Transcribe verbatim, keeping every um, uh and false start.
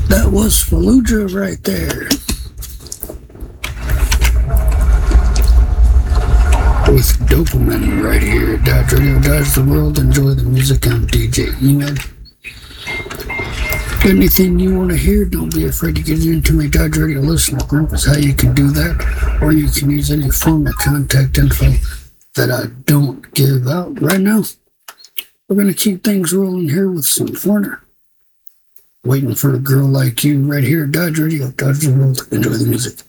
That was Fallujah right there. With Dopamine right here. Dodge Radio, Dodge the World. Enjoy the music. I'm D J Enid. Anything you want to hear, don't be afraid to get into my Dodge Radio listener group is how you can do that. Or you can use any form of contact info that I don't give out right now. We're going to keep things rolling here with some Foreigner. Waiting for a girl like you right here at Dodge Radio, Dodge the World. Enjoy the music.